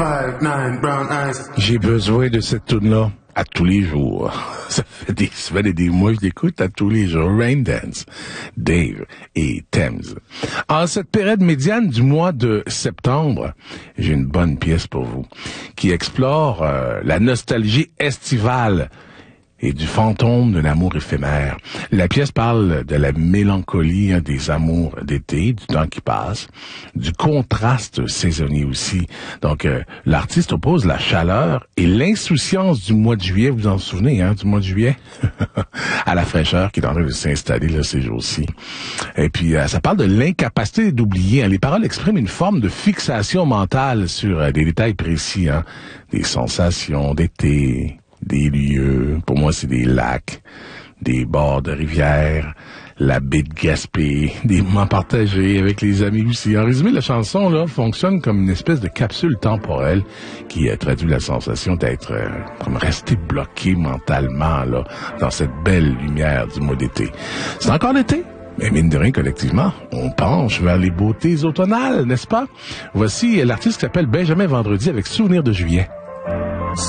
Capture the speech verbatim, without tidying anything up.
five, nine, brown eyes. J'ai besoin de cette tune-là à tous les jours. Ça fait des semaines et des mois, je l'écoute à tous les jours. Rain Dance, Dave et Thames. En cette période médiane du mois de septembre, j'ai une bonne pièce pour vous qui explore euh, la nostalgie estivale et du fantôme d'un amour éphémère. La pièce parle de la mélancolie hein, des amours d'été, du temps qui passe, du contraste saisonnier aussi. Donc, euh, l'artiste oppose la chaleur et l'insouciance du mois de juillet, vous vous en souvenez, hein, du mois de juillet, à la fraîcheur qui est en train de s'installer là, ces jours-ci. Et puis, euh, ça parle de l'incapacité d'oublier. Hein. Les paroles expriment une forme de fixation mentale sur euh, des détails précis, hein, des sensations d'été, des lieux, pour moi c'est des lacs, des bords de rivières, la baie de Gaspé, des moments partagés avec les amis aussi. En résumé, la chanson là fonctionne comme une espèce de capsule temporelle qui euh, traduit la sensation d'être euh, comme resté bloqué mentalement là dans cette belle lumière du mois d'été. C'est encore l'été, mais mine de rien, collectivement, on penche vers les beautés automnales, n'est-ce pas? Voici l'artiste qui s'appelle Benjamin Vendredi avec Souvenir de juillet.